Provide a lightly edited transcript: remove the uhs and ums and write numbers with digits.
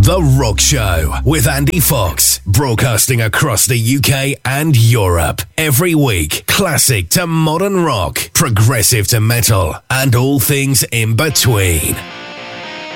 The Rock Show with Andy Fox, broadcasting across the UK and Europe. Every week, classic to modern rock, progressive to metal, and all things in between.